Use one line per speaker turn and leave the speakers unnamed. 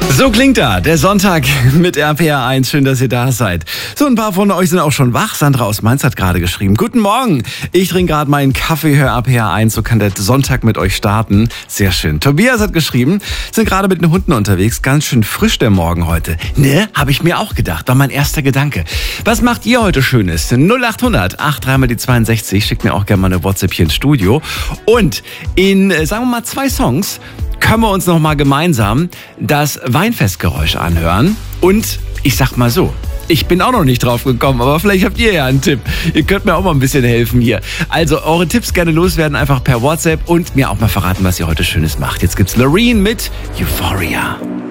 So klingt er, der Sonntag mit RPR 1. Schön, dass ihr da seid. So, ein paar von euch sind auch schon wach. Sandra aus Mainz hat gerade geschrieben. Guten Morgen, ich trinke gerade meinen Kaffee, höre RPR 1, so kann der Sonntag mit euch starten. Sehr schön. Tobias hat geschrieben, sind gerade mit den Hunden unterwegs. Ganz schön frisch der Morgen heute. Ne, habe ich mir auch gedacht, war mein erster Gedanke. Was macht ihr heute Schönes? 0800 83 mal die 62. Schickt mir auch gerne mal eine WhatsApp hier ins Studio. Und in, sagen wir mal, 2 Songs können wir uns noch mal gemeinsam das Weinfestgeräusch anhören. Und ich sag mal so, ich bin auch noch nicht drauf gekommen, aber vielleicht habt ihr ja einen Tipp. Ihr könnt mir auch mal ein bisschen helfen hier. Also eure Tipps gerne loswerden, einfach per WhatsApp und mir auch mal verraten, was ihr heute Schönes macht. Jetzt gibt's Loreen mit Euphoria.